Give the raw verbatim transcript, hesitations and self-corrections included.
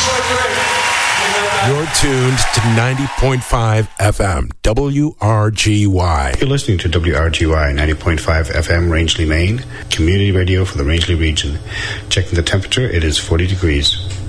You're tuned to ninety point five F M, W R G Y. You're listening to W R G Y ninety point five F M, Rangeley, Maine, community radio for the Rangeley region. Checking the temperature, it is forty degrees.